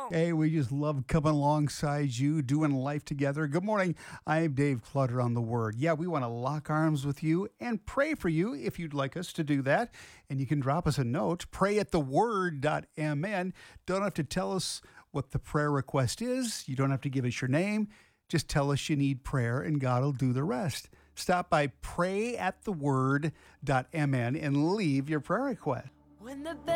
Hey, we just love coming alongside you, doing life together. Good morning. I'm Dave Clutter on the Word. Yeah, we want to lock arms with you and pray for you if you'd like us to do that. And you can drop us a note, pray at theword.mn. Don't have to tell us what the prayer request is. You don't have to give us your name. Just tell us you need prayer and God will do the rest. Stop by prayattheword.mn and leave your prayer request. When the